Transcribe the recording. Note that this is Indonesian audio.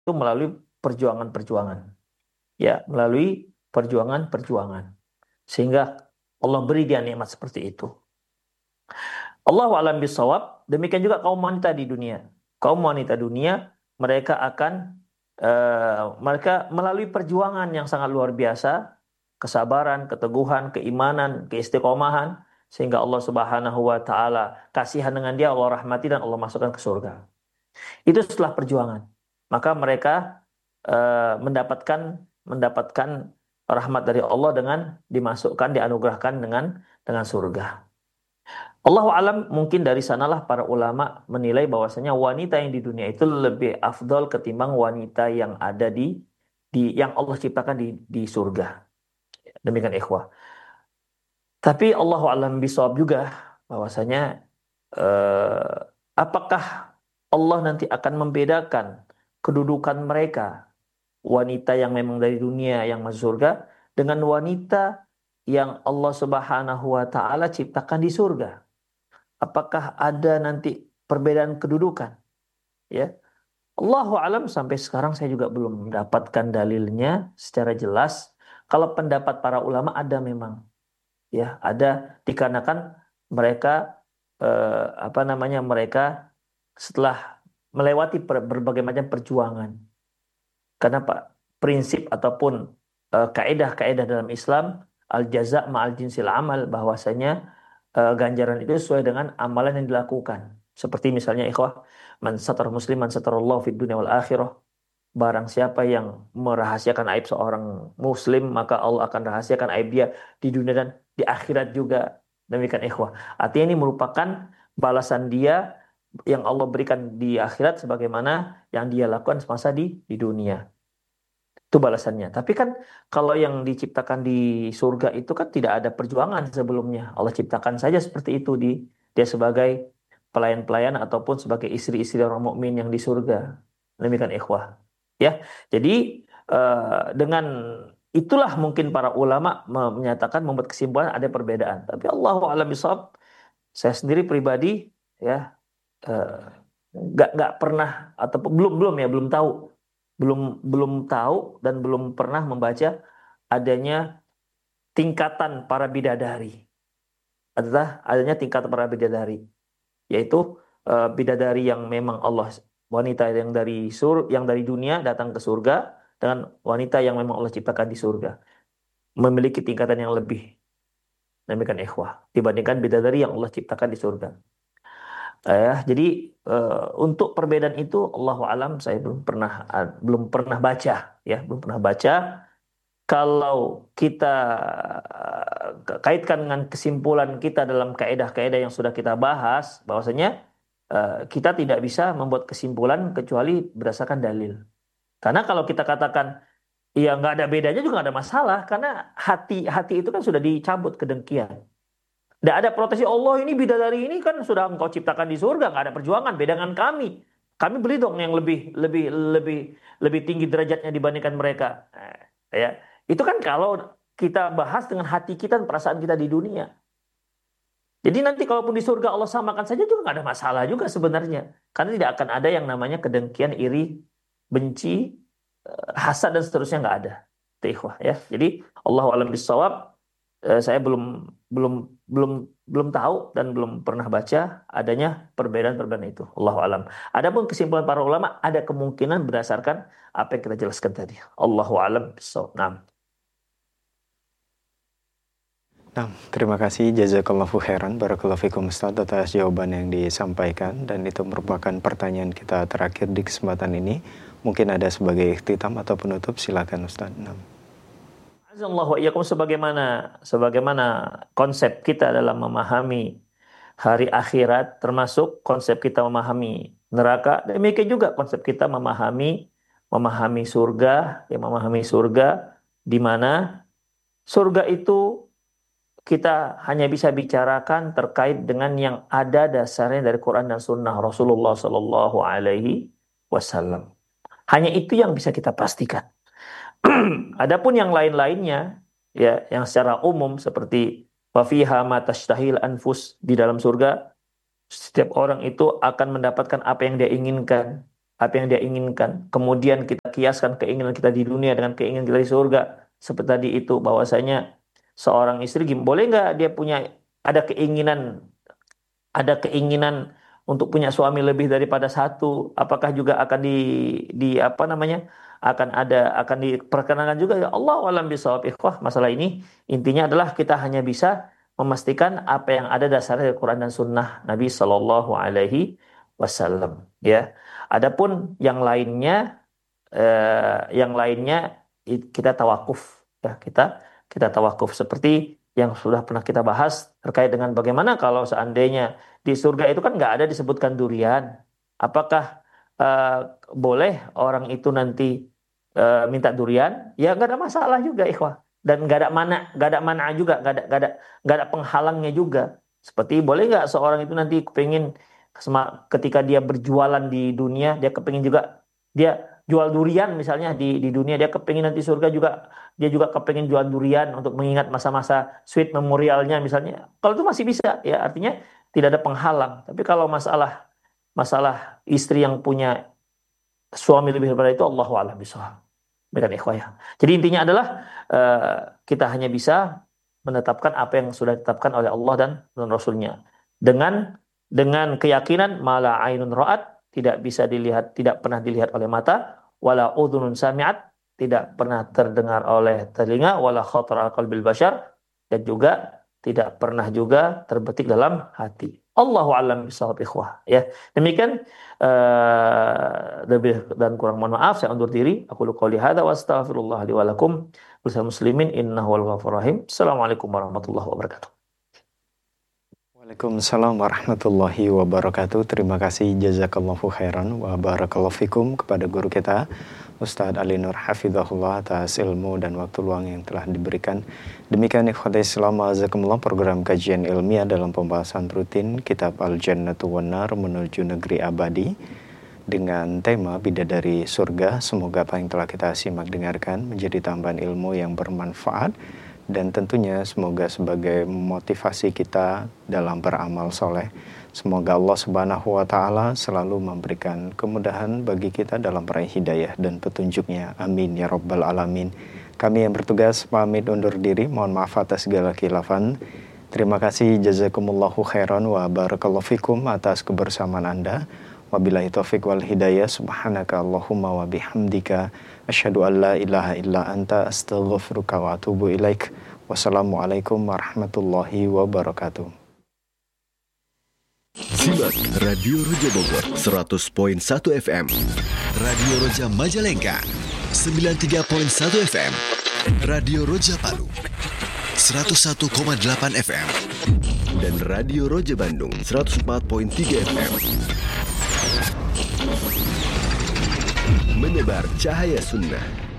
itu melalui perjuangan-perjuangan. Ya, melalui perjuangan-perjuangan. Sehingga Allah beri dia nikmat seperti itu. Allahu a'lam bishawab. Demikian juga kaum wanita di dunia. Kaum wanita dunia mereka akan mereka melalui perjuangan yang sangat luar biasa, kesabaran, keteguhan, keimanan, keistiqomahan, sehingga Allah Subhanahu wa taala kasihan dengan dia, Allah rahmati dan Allah masukkan ke surga. Itu setelah perjuangan. Maka mereka mendapatkan rahmat dari Allah dengan dimasukkan, dianugerahkan dengan surga. Allahu alam, mungkin dari sanalah para ulama menilai bahwasanya wanita yang di dunia itu lebih afdol ketimbang wanita yang ada di yang Allah ciptakan di surga. Demikian ikhwah. Tapi Allahu alam bisawab juga bahwasanya eh, apakah Allah nanti akan membedakan kedudukan mereka, wanita yang memang dari dunia yang masuk surga dengan wanita yang Allah Subhanahu wa taala ciptakan di surga. Apakah ada nanti perbedaan kedudukan? Ya, Allahu alam, sampai sekarang saya juga belum mendapatkan dalilnya secara jelas. Kalau pendapat para ulama ada memang, ya ada dikarenakan mereka mereka setelah melewati berbagai macam perjuangan. Karena Pak, prinsip ataupun kaidah-kaidah dalam Islam, al jaza ma'al jinsil amal, bahwasanya ganjaran itu sesuai dengan amalan yang dilakukan. Seperti misalnya ikhwah, man satar musliman satarallahu fid dunya wal akhirah. Barang siapa yang merahasiakan aib seorang muslim, maka Allah akan rahasiakan aib dia di dunia dan di akhirat juga. Demikian ikhwah. Artinya ini merupakan balasan dia yang Allah berikan di akhirat sebagaimana yang dia lakukan semasa di dunia. Itu balasannya. Tapi kan kalau yang diciptakan di surga itu kan tidak ada perjuangan sebelumnya. Allah ciptakan saja seperti itu dia sebagai pelayan-pelayan ataupun sebagai istri-istri orang mukmin yang di surga. Demikian ikhwah. Ya. Jadi dengan itulah mungkin para ulama menyatakan, membuat kesimpulan ada perbedaan. Tapi Allahu a'lam bishawab, saya sendiri pribadi ya eh, nggak pernah atau belum tahu, belum belum tahu dan belum pernah membaca adanya tingkatan para bidadari, adalah adanya tingkatan para bidadari, yaitu bidadari yang memang Allah, wanita yang dari dunia datang ke surga, dengan wanita yang memang Allah ciptakan di surga, memiliki tingkatan yang lebih, demikian ikhwah, dibandingkan bidadari yang Allah ciptakan di surga. Jadi untuk perbedaan itu Allahu alam, saya belum pernah baca, ya belum pernah baca. Kalau kita kaitkan dengan kesimpulan kita dalam kaidah-kaidah yang sudah kita bahas, bahwasanya kita tidak bisa membuat kesimpulan kecuali berdasarkan dalil. Karena kalau kita katakan iya nggak ada bedanya juga nggak ada masalah, karena hati hati itu kan sudah dicabut kedengkian. Tidak ada proteksi, Allah ini bidadari ini kan sudah engkau ciptakan di surga, nggak ada perjuangan. Beda dengan kami. Kami beli dong yang lebih tinggi derajatnya dibandingkan mereka. Ya, itu kan kalau kita bahas dengan hati kita dan perasaan kita di dunia. Jadi nanti kalaupun di surga Allah samakan saja juga nggak ada masalah juga sebenarnya. Karena tidak akan ada yang namanya kedengkian, iri, benci, hasad dan seterusnya, nggak ada. Itu ikhwah, ya. Jadi Allahu a'lam bishawab. Saya belum belum belum belum tahu dan belum pernah baca adanya perbedaan-perbedaan itu. Allahu alam. Adapun kesimpulan para ulama ada kemungkinan berdasarkan apa yang kita jelaskan tadi. Allahu alam bishawab. Nah, Nah, terima kasih jazakallahu khairan barakallahu fikum Ustaz atas jawaban yang disampaikan, dan itu merupakan pertanyaan kita terakhir di kesempatan ini. Mungkin ada sebagai ikhtitam atau penutup, silakan Ustaz. Nah. azallahu iyyakum, sebagaimana konsep kita dalam memahami hari akhirat, termasuk konsep kita memahami neraka, demikian juga konsep kita memahami surga, memahami surga, di mana surga itu kita hanya bisa bicarakan terkait dengan yang ada dasarnya dari Quran dan Sunnah Rasulullah Sallallahu Alaihi Wasallam. Hanya itu yang bisa kita pastikan. Adapun yang lain-lainnya, ya, yang secara umum seperti wafiha matastahil anfus, di dalam surga setiap orang itu akan mendapatkan apa yang dia inginkan, apa yang dia inginkan. Kemudian kita kiaskan keinginan kita di dunia dengan keinginan kita di surga. Seperti tadi itu, bahwasanya seorang istri, boleh nggak dia punya ada keinginan untuk punya suami lebih daripada satu? Apakah juga akan di apa namanya, akan diperkenankan juga? Ya Allah alam bisawab. Ikhwah, masalah ini intinya adalah kita hanya bisa memastikan apa yang ada dasarnya dari Quran dan Sunnah Nabi Shallallahu Alaihi Wasallam. Ya, adapun yang lainnya kita tawakuf. Ya, kita tawakuf seperti yang sudah pernah kita bahas terkait dengan bagaimana kalau seandainya di surga itu kan nggak ada disebutkan durian. Apakah boleh orang itu nanti minta durian? Ya nggak ada masalah juga, ikhwah. Dan nggak ada mana juga, nggak ada penghalangnya juga. Seperti boleh nggak seorang itu nanti kepingin ketika dia berjualan di dunia, dia kepingin juga dia jual durian misalnya di dunia, dia kepingin nanti surga juga dia juga kepingin jual durian untuk mengingat masa-masa sweet memorialnya misalnya. Kalau itu masih bisa, ya artinya tidak ada penghalang. Tapi kalau masalah istri yang punya suami lebih daripada itu, Allahu a'lam bishawab. Bukan, ikhwah ya. Jadi intinya adalah kita hanya bisa menetapkan apa yang sudah ditetapkan oleh Allah dan Rasulnya dengan keyakinan mala ainun ra'at, tidak bisa dilihat, tidak pernah dilihat oleh mata, wala udhunun sami'at, tidak pernah terdengar oleh telinga, wala khatar al qalbil bashar, dan juga tidak pernah juga terbetik dalam hati. Allahu a'lam bishawab, ikhwah. Ya, demikian lebih dan kurang mohon maaf, saya undur diri. Aku qouli hadza wa astaghfirullah li wa lakum wal muslimin innahu wal ghafurur rahim. Assalamualaikum warahmatullahi wabarakatuh. Waalaikumsalam warahmatullahi wabarakatuh. Terima kasih jazakallahu khairan wa barakallahu fikum kepada guru kita Ustadz Ali Nur Hafizahullah atas ilmu dan waktu luang yang telah diberikan. Demikian ikhwatai Islam azakumullah, program kajian ilmiah dalam pembahasan rutin kitab Al-Jannatu wan Nar menuju negeri abadi dengan tema Bidadari Surga. Semoga apa yang telah kita simak dengarkan menjadi tambahan ilmu yang bermanfaat, dan tentunya semoga sebagai motivasi kita dalam beramal soleh. Semoga Allah Subhanahu wa Ta'ala selalu memberikan kemudahan bagi kita dalam meraih hidayah dan petunjuknya. Amin ya Rabbal Alamin. Kami yang bertugas pamit undur diri. Mohon maaf atas segala khilafan. Terima kasih, jazakumullahu khairan wa barakallahu fikum atas kebersamaan Anda. Wabillahi taufiq wal hidayah. Subhanaka Allahumma wa bihamdika asyhadu an la ilaha illa anta astaghfiruka wa atubu ilaik. Wassalamualaikum warahmatullahi wabarakatuh. Simak Radio Roja Bogor 100.1 FM, Radio Roja Majalengka 93.1 FM, Radio Roja Palu 101,8 FM, dan Radio Roja Bandung 104.3 FM. Menebar cahaya sunnah.